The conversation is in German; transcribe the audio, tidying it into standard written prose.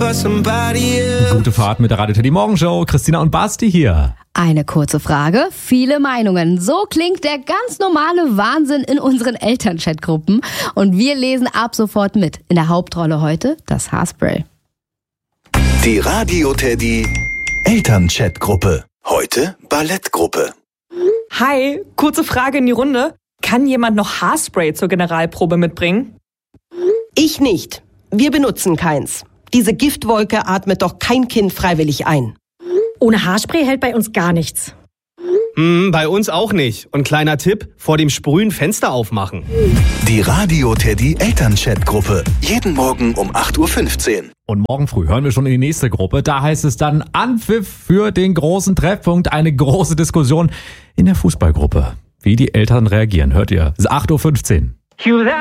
for somebody else. Gute Fahrt mit der Radio Teddy Morgenshow. Christina und Basti hier. Eine kurze Frage, viele Meinungen. So klingt der ganz normale Wahnsinn in unseren Elternchatgruppen. Und wir lesen ab sofort mit. In der Hauptrolle heute das Haarspray. Die Radio Teddy Elternchatgruppe. Heute Ballettgruppe. Hi, kurze Frage in die Runde. Kann jemand noch Haarspray zur Generalprobe mitbringen? Ich nicht. Wir benutzen keins. Diese Giftwolke atmet doch kein Kind freiwillig ein. Ohne Haarspray hält bei uns gar nichts. Bei uns auch nicht. Und kleiner Tipp, vor dem Sprühen Fenster aufmachen. Die Radio Teddy Elternchatgruppe. Jeden Morgen um 8.15 Uhr. Und morgen früh hören wir schon in die nächste Gruppe. Da heißt es dann Anpfiff für den großen Treffpunkt. Eine große Diskussion in der Fußballgruppe. Wie die Eltern reagieren, hört ihr. 8.15 Uhr.